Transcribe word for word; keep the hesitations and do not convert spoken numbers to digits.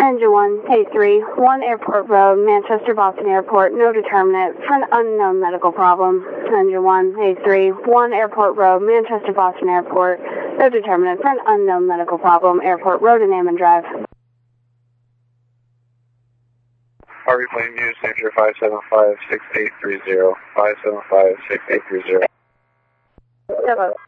Engine one, A three, one Airport Road, Manchester Boston Airport, no determinant for an unknown medical problem. Engine one, A three, one Airport Road, Manchester Boston Airport, no determinant for an unknown medical problem. Airport Road and Ammon Drive. Harvey Plane News, Signature five seven five six eight three zero, five seven five six eight three zero. Hello.